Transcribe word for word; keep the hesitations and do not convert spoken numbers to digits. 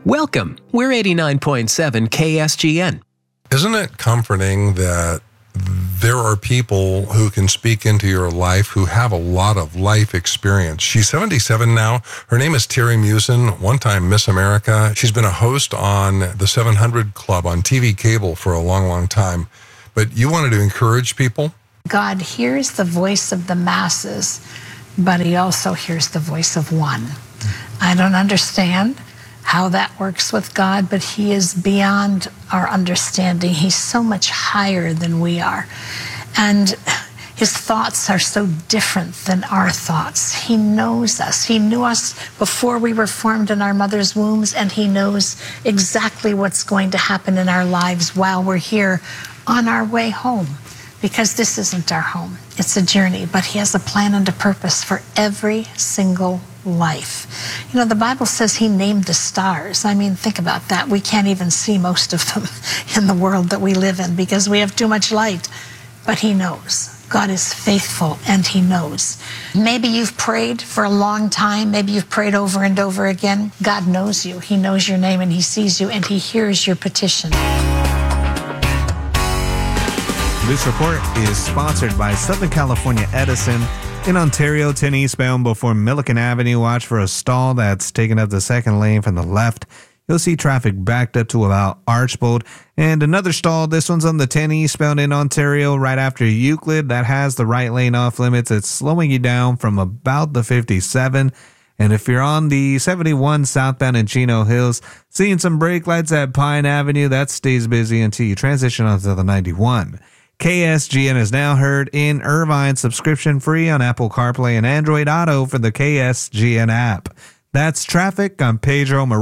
Welcome. We're eighty-nine point seven K S G N. Isn't it comforting that there are people who can speak into your life who have a lot of life experience? She's seventy-seven now. Her name is Terry Musin, one-time Miss America. She's been a host on the seven hundred Club on T V cable for a long, long time. But you wanted to encourage people? God hears the voice of the masses, but he also hears the voice of one. I don't understand how that works with God, but he is beyond our understanding. He's so much higher than we are. And his thoughts are so different than our thoughts. He knows us. He knew us before we were formed in our mother's wombs, and he knows exactly what's going to happen in our lives while we're here on our way home. Because this isn't our home. It's a journey, but he has a plan and a purpose for every single life. You know, the Bible says he named the stars. I mean, think about that. We can't even see most of them in the world that we live in because we have too much light. But he knows. God is faithful, and he knows. Maybe you've prayed for a long time. Maybe you've prayed over and over again. God knows you. He knows your name, and he sees you, and he hears your petition. This report is sponsored by Southern California Edison. In Ontario, ten eastbound before Milliken Avenue, watch for a stall that's taking up the second lane from the left. You'll see traffic backed up to about Archbold. And another stall, this one's on the ten eastbound in Ontario, right after Euclid. That has the right lane off limits. It's slowing you down from about the fifty-seven. And if you're on the seventy-one southbound in Chino Hills, seeing some brake lights at Pine Avenue, that stays busy until you transition onto the ninety-one. K S G N is now heard in Irvine, subscription free on Apple CarPlay and Android Auto for the K S G N app. That's traffic. I'm Pedro Morales.